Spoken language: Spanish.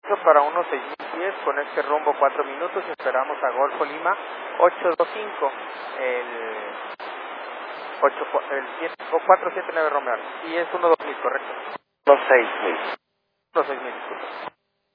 para unos 6.000 pies con este rumbo 4 minutos. Esperamos a Golfo Lima 825, el 479 Romeo. Y es 12000, correcto. Los 6.000. Los 6.000, disculpe.